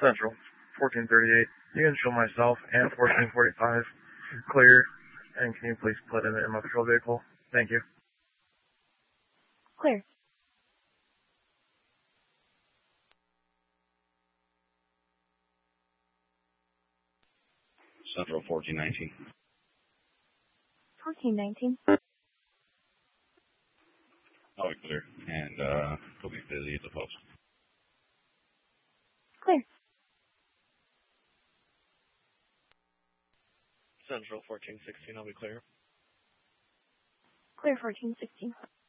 Central, 1438. You can show myself and 1445 clear, and can you please put in my patrol vehicle? Thank you. Clear. Central 1419. 1419. Oh, clear. And he'll be busy at the post. Clear. Central 1416, I'll be clear. Clear 1416.